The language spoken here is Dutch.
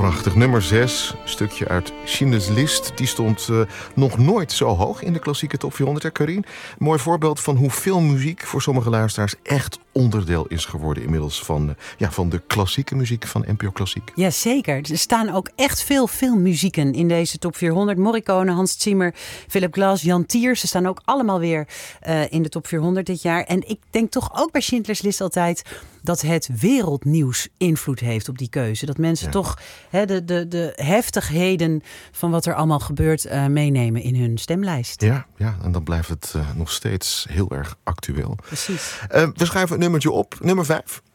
Prachtig. Nummer 6, stukje uit Schindler's List. Die stond nog nooit zo hoog in de klassieke top 400, hè, Carien? Mooi voorbeeld van hoe veel muziek voor sommige luisteraars echt onderdeel is geworden inmiddels van de klassieke muziek van NPO Klassiek. Ja, zeker. Er staan ook echt veel muzieken in deze top 400. Morricone, Hans Zimmer, Philip Glass, Jan Tiers. Ze staan ook allemaal weer in de top 400 dit jaar. En ik denk toch ook bij Schindler's List altijd dat het wereldnieuws invloed heeft op die keuze. Dat mensen toch de heftigheden van wat er allemaal gebeurt meenemen in hun stemlijst. Ja, en dan blijft het nog steeds heel erg actueel. Precies. We schuiven een nummertje op, nummer 5.